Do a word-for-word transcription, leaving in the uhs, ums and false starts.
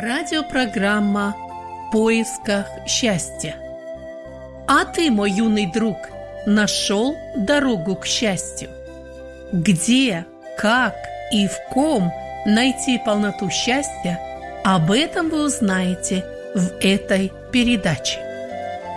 Радиопрограмма «В поисках счастья». А ты, мой юный друг, нашел дорогу к счастью? Где, как и в ком найти полноту счастья, об этом вы узнаете в этой передаче.